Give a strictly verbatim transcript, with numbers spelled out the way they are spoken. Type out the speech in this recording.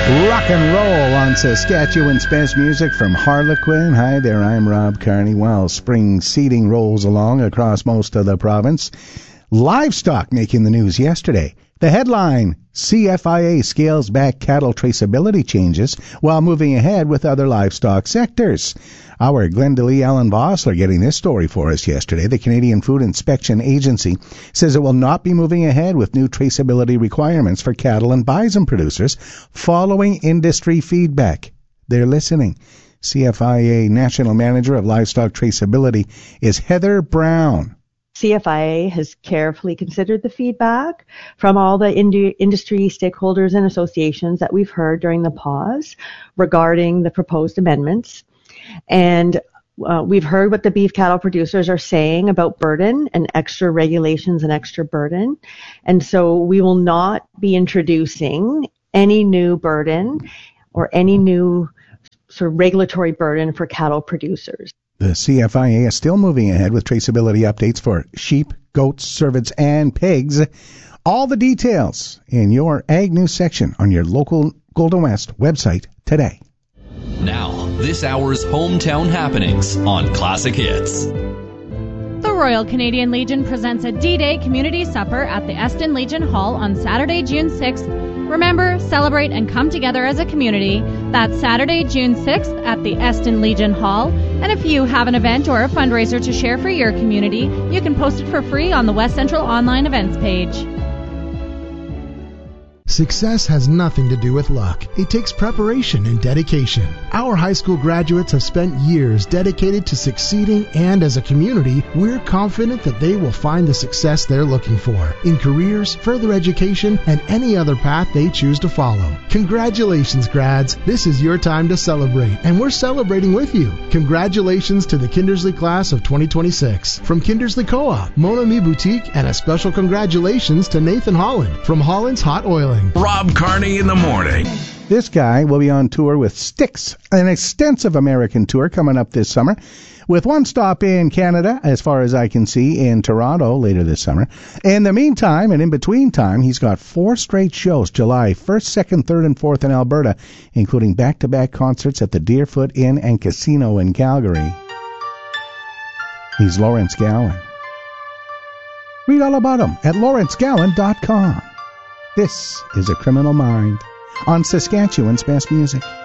Rock and roll on Saskatchewan's best music from Harlequin. Hi there, I'm Rob Carney. While spring seeding rolls along across most of the province, livestock making the news yesterday. The headline, C F I A scales back cattle traceability changes while moving ahead with other livestock sectors. Our Glendalee Ellen Vossler getting this story for us yesterday. The Canadian Food Inspection Agency says it will not be moving ahead with new traceability requirements for cattle and bison producers following industry feedback. They're listening. C F I A National Manager of Livestock Traceability is Heather Brown. C F I A has carefully considered the feedback from all the ind- industry stakeholders and associations that we've heard during the pause regarding the proposed amendments. And uh, we've heard what the beef cattle producers are saying about burden and extra regulations and extra burden. And so we will not be introducing any new burden or any new sort of regulatory burden for cattle producers. The C F I A is still moving ahead with traceability updates for sheep, goats, cervids, and pigs. All the details in your Ag News section on your local Golden West website today. Now, this hour's hometown happenings on Classic Hits. The Royal Canadian Legion presents a D-Day community supper at the Eston Legion Hall on Saturday, June sixth. Remember, celebrate, and come together as a community. That's Saturday, June sixth at the Eston Legion Hall. And if you have an event or a fundraiser to share for your community, you can post it for free on the West Central online events page. Success has nothing to do with luck. It takes preparation and dedication. Our high school graduates have spent years dedicated to succeeding, and as a community, we're confident that they will find the success they're looking for in careers, further education, and any other path they choose to follow. Congratulations, grads. This is your time to celebrate, and we're celebrating with you. Congratulations to the Kindersley class of twenty twenty-six. From Kindersley Co-op, Mon Ami Boutique, and a special congratulations to Nathan Holland from Holland's Hot Oiling. Rob Carney in the morning. This guy will be on tour with Styx, an extensive American tour coming up this summer, with one stop in Canada, as far as I can see, in Toronto later this summer. In the meantime, and in between time, he's got four straight shows, July first, second, third, and fourth in Alberta, including back-to-back concerts at the Deerfoot Inn and Casino in Calgary. He's Lawrence Gowan. Read all about him at lawrence gowan dot com. This is A Criminal Mind on Saskatchewan's best music.